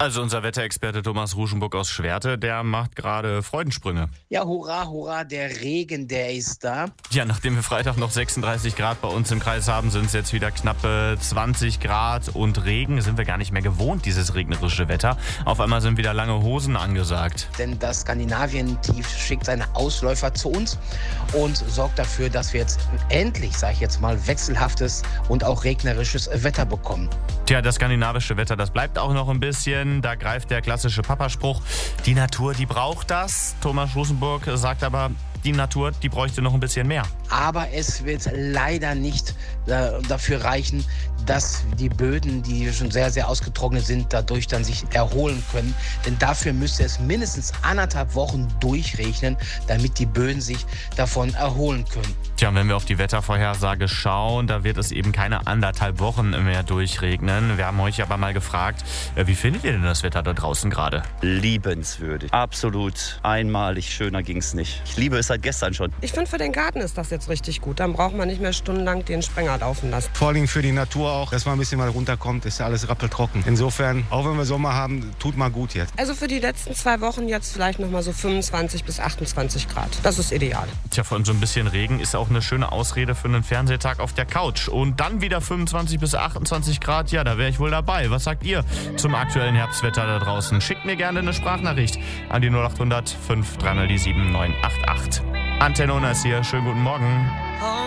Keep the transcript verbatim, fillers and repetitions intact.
Also unser Wetterexperte Thomas Ruschenburg aus Schwerte, der macht gerade Freudensprünge. Ja, hurra, hurra, der Regen, der ist da. Ja, nachdem wir Freitag noch sechsunddreißig Grad bei uns im Kreis haben, sind es jetzt wieder knappe zwanzig Grad und Regen. Sind wir gar nicht mehr gewohnt, dieses regnerische Wetter. Auf einmal sind wieder lange Hosen angesagt. Denn das Skandinavien-Tief schickt seine Ausläufer zu uns und sorgt dafür, dass wir jetzt endlich, sage ich jetzt mal, wechselhaftes und auch regnerisches Wetter bekommen. Tja, das skandinavische Wetter, das bleibt auch noch ein bisschen. Da greift der klassische Papaspruch. Die Natur, die braucht das. Thomas Ruschenburg sagt aber, die Natur, die bräuchte noch ein bisschen mehr. Aber es wird leider nicht äh, dafür reichen, dass die Böden, die schon sehr, sehr ausgetrocknet sind, dadurch dann sich erholen können. Denn dafür müsste es mindestens anderthalb Wochen durchregnen, damit die Böden sich davon erholen können. Tja, und wenn wir auf die Wettervorhersage schauen, da wird es eben keine anderthalb Wochen mehr durchregnen. Wir haben euch aber mal gefragt, wie findet ihr denn das Wetter da draußen gerade? Liebenswürdig. Absolut einmalig. Schöner ging's nicht. Ich liebe es seit gestern schon. Ich finde, für den Garten ist das jetzt richtig gut. Dann braucht man nicht mehr stundenlang den Sprenger laufen lassen. Vor allem für die Natur auch, dass man ein bisschen mal runterkommt, ist ja alles rappeltrocken. Insofern, auch wenn wir Sommer haben, tut mal gut jetzt. Also für die letzten zwei Wochen jetzt vielleicht noch mal so fünfundzwanzig bis achtundzwanzig Grad. Das ist ideal. Tja, von so ein bisschen Regen ist auch eine schöne Ausrede für einen Fernsehtag auf der Couch. Und dann wieder fünfundzwanzig bis achtundzwanzig Grad, ja, da wäre ich wohl dabei. Was sagt ihr zum aktuellen Herbstwetter da draußen? Schickt mir gerne eine Sprachnachricht an die null acht hundert fünf drei null sieben neun acht acht. Antenne Unas hier, schönen guten Morgen.